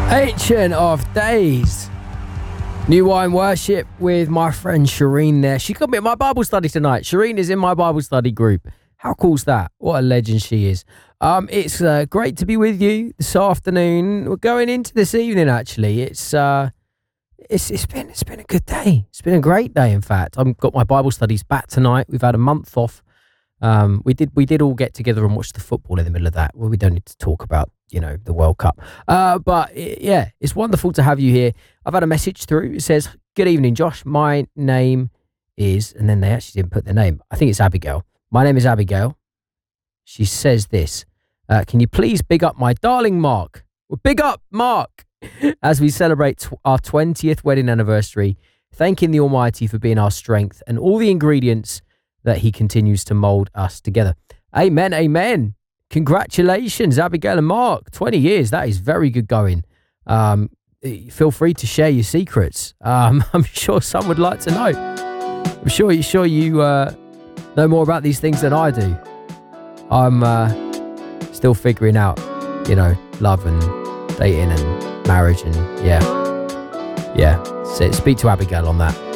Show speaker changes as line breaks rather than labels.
Ancient of Days. New Wine Worship with my friend Shireen there. She got me at my Bible study tonight. Shireen is in my Bible study group. How cool's that? What a legend she is. It's great to be with you this afternoon. We're going into this evening, actually. It's been a good day. It's been a great day, in fact. I've got my Bible studies back tonight. We've had a month off. We did all get together and watch the football in the middle of that. Well, we don't need to talk about, the World Cup. But it's wonderful to have you here. I've had a message through. It says, "Good evening, Josh. My name is," and then they actually didn't put their name. I think it's Abigail. "My name is Abigail." She says this, "Can you please big up my darling Mark?" Well, big up Mark as we celebrate our 20th wedding anniversary, thanking the Almighty for being our strength and all the ingredients that he continues to mold us together. Amen, amen. Congratulations, Abigail and Mark. 20 years, that is very good going. Feel free to share your secrets. I'm sure some would like to know. I'm sure you know more about these things than I do. I'm still figuring out, love and dating and marriage and yeah. So speak to Abigail on that.